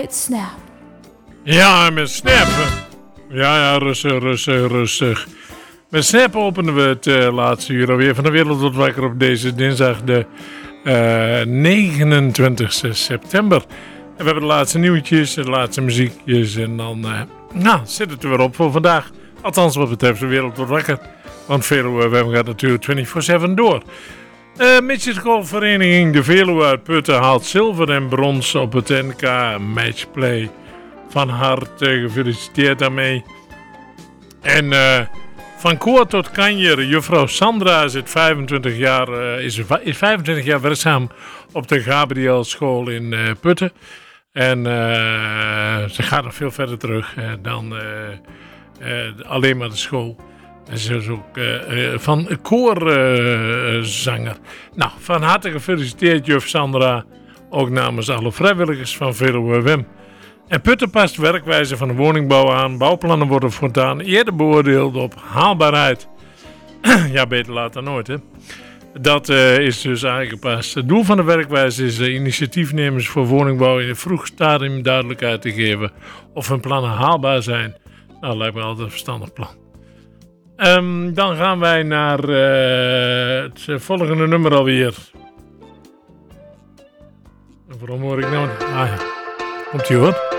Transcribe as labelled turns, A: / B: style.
A: het Snap.
B: Ja, met Snap. Ja, rustig. Met Snap openen we het laatste uur alweer van de Wereld wordt wakker op deze dinsdag de 29 september. En we hebben de laatste nieuwtjes, de laatste muziekjes en dan zit het er weer op voor vandaag. Althans wat betreft de Wereld wordt wakker. Want Veluwe gaat natuurlijk 24/7 door. Midgetgolfvereniging De Veluwe uit Putten haalt zilver en brons op het NK Matchplay. Van harte gefeliciteerd daarmee. En van koor tot kanjer, juffrouw Sandra is 25 jaar werkzaam op de Gabriel School in Putten. En ze gaat nog veel verder terug dan alleen maar de school. En ze is ook van koorzanger. Nou, van harte gefeliciteerd juf Sandra. Ook namens alle vrijwilligers van Veluwe WEM. En Putten past werkwijze van de woningbouw aan. Bouwplannen worden voortaan eerder beoordeeld op haalbaarheid. Ja, beter laat dan nooit, hè. Dat is dus aangepast. Het doel van de werkwijze is initiatiefnemers voor woningbouw in een vroeg stadium duidelijkheid te geven of hun plannen haalbaar zijn. Nou, lijkt me altijd een verstandig plan. Dan gaan wij naar het volgende nummer alweer. Waarom hoor ik nou? Ah ja, komt ie hoor.